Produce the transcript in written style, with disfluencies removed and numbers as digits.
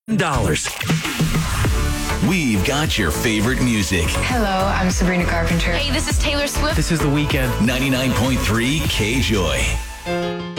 dollars. We've got your favorite music. Hello, I'm Sabrina Carpenter. Hey, this is Taylor Swift. This is The Weeknd. 99.3 K-Joy.